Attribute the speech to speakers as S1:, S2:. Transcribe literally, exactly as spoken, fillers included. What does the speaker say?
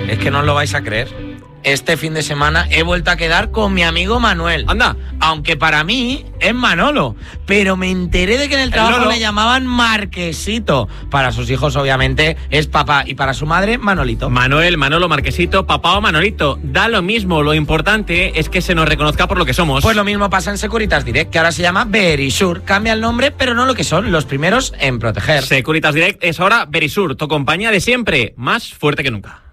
S1: Es que no os lo vais a creer. Este fin de semana he vuelto a quedar con mi amigo Manuel.
S2: Anda.
S1: Aunque para mí es Manolo. Pero me enteré de que en el trabajo
S2: Lolo.
S1: le llamaban Marquesito. Para sus hijos, obviamente, es papá. Y para su madre, Manolito.
S2: Manuel, Manolo, Marquesito, papá o Manolito. Da lo mismo. Lo importante es que se nos reconozca por lo que somos.
S1: Pues lo mismo pasa en Securitas Direct, que ahora se llama Verisure. Cambia el nombre, pero no lo que son. Los primeros en proteger.
S2: Securitas Direct es ahora Verisure, tu compañía de siempre. Más fuerte que nunca.